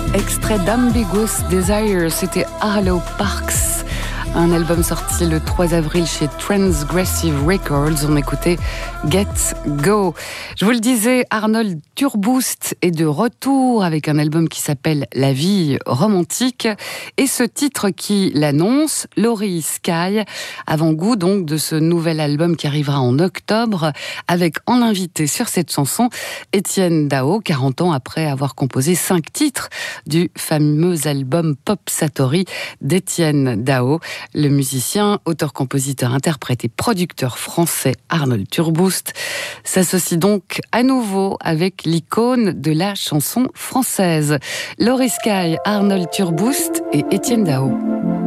Extrait d'Ambiguous Desire, c'était Harlow Parks. Un album sorti le 3 avril chez Transgressive Records. On écoutait Get Go. Je vous le disais, Arnold Turboust est de retour avec un album qui s'appelle La vie romantique. Et ce titre qui l'annonce, Laurie Sky, avant-goût donc de ce nouvel album qui arrivera en octobre, avec en invité sur cette chanson Étienne Dao, 40 ans après avoir composé 5 titres du fameux album Pop Satori d'Étienne Dao. Le musicien, auteur, compositeur, interprète et producteur français Arnold Turboust s'associe donc à nouveau avec l'icône de la chanson française. Laurie Sky, Arnold Turboust et Étienne Dao.